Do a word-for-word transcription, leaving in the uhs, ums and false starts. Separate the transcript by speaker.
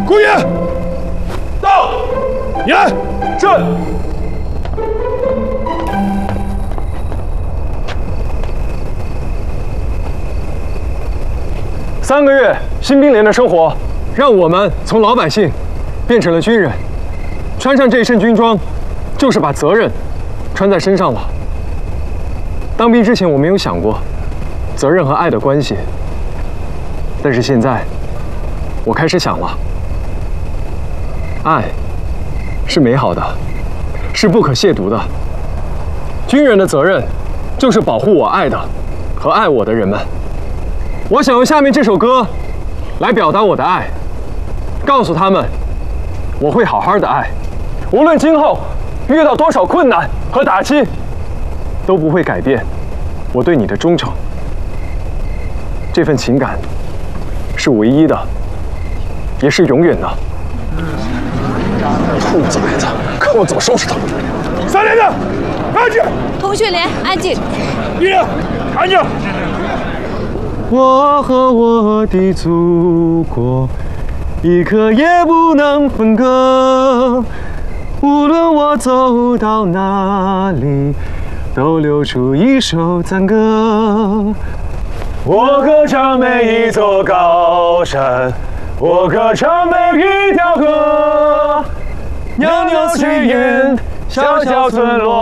Speaker 1: 顾爷，到，严，
Speaker 2: 是。三个月新兵连的生活，让我们从老百姓变成了军人。穿上这身军装，就是把责任穿在身上了。当兵之前，我没有想过责任和爱的关系，但是现在，我开始想了。爱是美好的，是不可亵渎的。军人的责任就是保护我爱的和爱我的人们。我想用下面这首歌来表达我的爱，告诉他们，我会好好的爱，无论今后遇到多少困难和打击，都不会改变我对你的忠诚。这份情感是唯一的，也是永远的。
Speaker 1: 兔崽子，看我怎么收拾他！三连的，安静！
Speaker 3: 同学连，安静！
Speaker 1: 一人，安静！
Speaker 2: 我和我的祖国，一刻也不能分割。无论我走到哪里，都流出一首赞歌。我歌唱每一座高山，我歌唱每一条河。袅袅炊烟，小小村落。